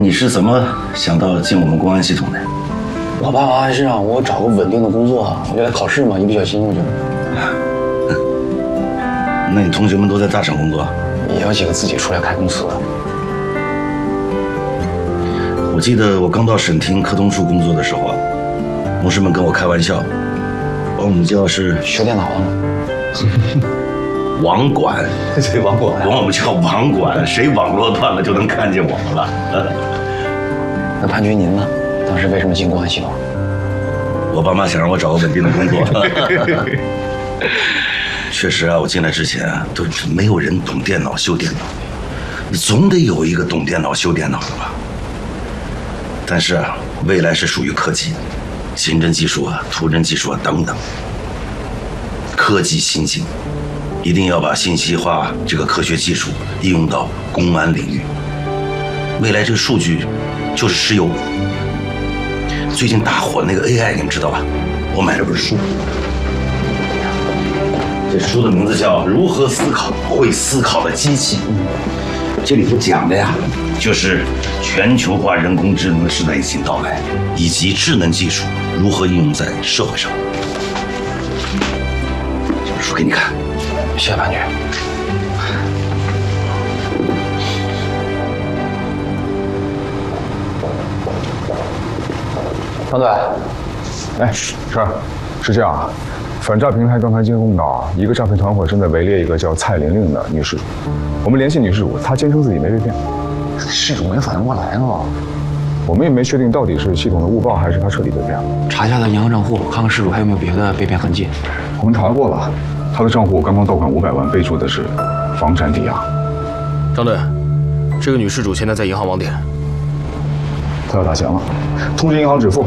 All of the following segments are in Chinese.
你是怎么想到进我们公安系统的？ 我爸妈是让我找个稳定的工作，我就来考试嘛，一不小心我就…… 那你同学们都在大厂工作？ 也有几个自己出来开公司的。 我记得我刚到省厅科通处工作的时候啊，同事们跟我开玩笑，把我们叫是学电脑的。 网管， 对，网管， 管我们叫网管，谁网络断了就能看见我们了。 那潘局您呢？当时为什么进公安系统？ 我爸妈想让我找个稳定的工作。确实啊，我进来之前啊，都没有人懂电脑修电脑，你总得有一个懂电脑修电脑的吧。但是啊，未来是属于科技，刑侦技术啊、图侦技术啊等等，科技新兴。一定要把信息化这个科学技术应用到公安领域。未来这个数据就是石油。最近大火那个 AI 你们知道吧？我买了本书，这书的名字叫《如何思考会思考的机器》。这里头讲的呀，就是全球化人工智能的时代已经到来，以及智能技术如何应用在社会上。这本书给你看。 谢谢潘局。张队， 哎，是这样啊，反诈平台刚才监控到一个诈骗团伙正在围猎一个叫蔡玲玲的女事主。我们联系女事主，她坚称自己没被骗。 事主没反应过来呢。 我们也没确定到底是系统的误报还是她彻底被骗了。 查一下她银行账户，看看事主还有没有别的被骗痕迹。 我们查过了。他的账户刚刚到款500万，备注的是房产抵押。 张队，这个女事主现在在银行网点， 她要打钱了，通知银行止付。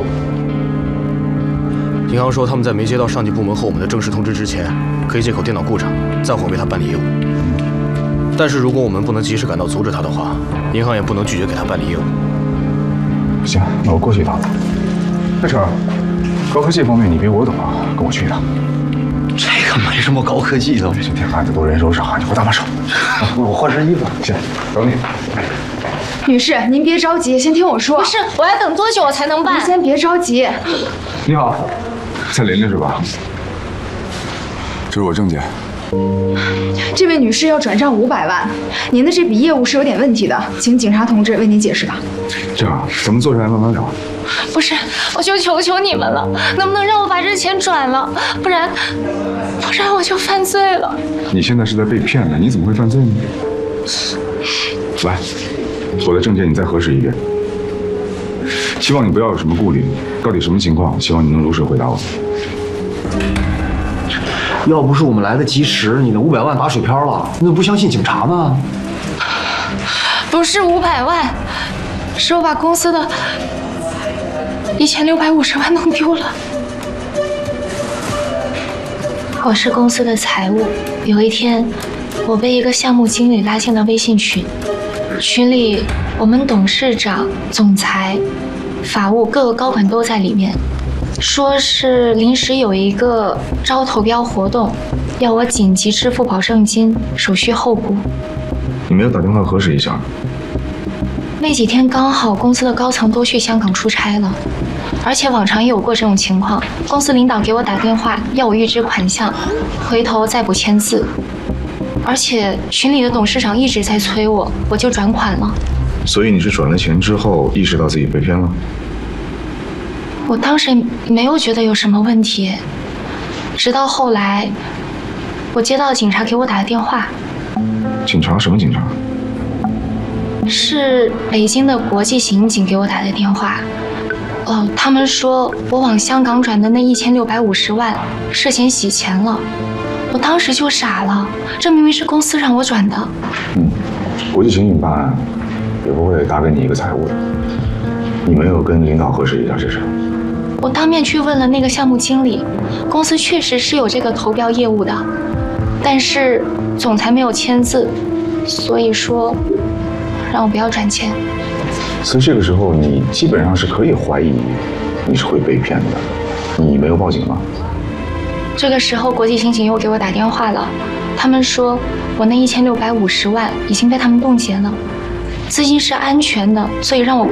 银行说他们在没接到上级部门和我们的正式通知之前，可以借口电脑故障暂缓为她办理业务。但是如果我们不能及时赶到阻止她的话，银行也不能拒绝给她办理业务。 行，那我过去一趟。那成，高科技方面你比我懂啊，跟我去一趟。 这个没什么高科技的， 这天案子都人手少，你给我搭把手。 我换身衣服。 行，等你。 女士，您别着急，先听我说。 不是，我要等多久我才能办？ 您先别着急。 你好，蔡琳琳是吧？这是我证件。 这位女士要转账500万，您的这笔业务是有点问题的，请警察同志为您解释吧。 这样，咱们坐下来慢慢聊。 不是，我就求求你们了，能不能让我把这钱转了？不然我就犯罪了。 你现在是在被骗呢，你怎么会犯罪呢？来，我的证件你再核实一遍。希望你不要有什么顾虑，到底什么情况？希望你能如实回答我。 要不是我们来的及时，你的500万打水漂了，你怎么不相信警察呢？ 不是500万，是我把公司的1650万弄丢了。我是公司的财务，有一天，我被一个项目经理拉进了微信群，群里我们董事长、总裁、法务各个高管都在里面。说是临时有一个招投标活动，要我紧急支付保证金，手续后补。 你没有打电话核实一下？ 那几天刚好公司的高层都去香港出差了，而且往常也有过这种情况，公司领导给我打电话要我预支款项，回头再补签字。而且群里的董事长一直在催我，我就转款了。 所以你是转了钱之后意识到自己被骗了？ 我当时没有觉得有什么问题，直到后来，我接到警察给我打的电话。 警察？什么警察？ 是北京的国际刑警给我打的电话。他们说我往香港转的那1650万涉嫌洗钱了。我当时就傻了，这明明是公司让我转的。 国际刑警办案也不会打给你一个财务的，你没有跟领导核实一下这事？ 我当面去问了那个项目经理，公司确实是有这个投标业务的，但是总裁没有签字，所以说让我不要转钱。 所以这个时候你基本上是可以怀疑你是会被骗的，你没有报警吗？ 这个时候国际刑警又给我打电话了，他们说我那1650万已经被他们冻结了，资金是安全的，所以让我